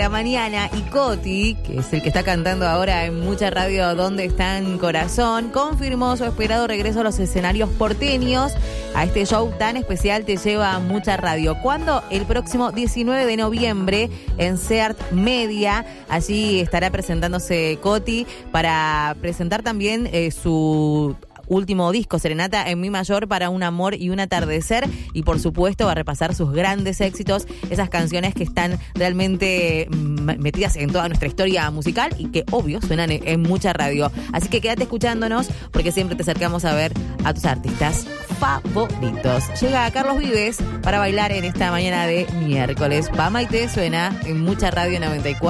La mañana y Coti, que es el que está cantando ahora en Mucha Radio ¿Dónde está en Corazón?, confirmó su esperado regreso a los escenarios porteños. A este show tan especial te lleva Mucha Radio. ¿Cuándo? El próximo 19 de noviembre en Seart Media. Allí estará presentándose Coti para presentar también su último disco, Serenata en Mi Mayor para un amor y un atardecer, y por supuesto va a repasar sus grandes éxitos, esas canciones que están realmente metidas en toda nuestra historia musical y que obvio suenan en Mucha Radio. Así que quédate escuchándonos porque siempre te acercamos a ver a tus artistas favoritos. Llega Carlos Vives para bailar en esta mañana de miércoles. Pama y te suena en Mucha Radio 94.